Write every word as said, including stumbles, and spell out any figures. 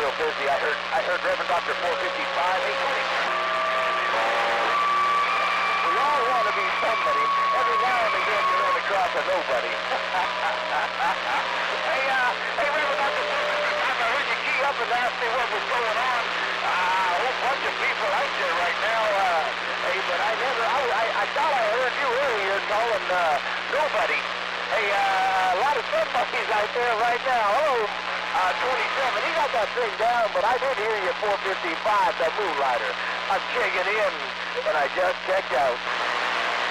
real busy. I heard I heard Reverend Doctor four fifty-five. Hey, Tony. We all want to be somebody. Every now and again you run across a nobody. hey, uh, hey, Reverend Doctor four fifty-five, I heard you key up and ask me what was going on. Uh, a whole bunch of people out there right now. Uh, hey, but I never, I, I, I thought I heard you earlier calling uh, nobody. Hey, uh, a lot of somebodies out there right now. Hello, uh, twenty-seven. He got that thing down, but I did hear you four fifty-five, the Moonlighter. I'm checking in, and I just checked out.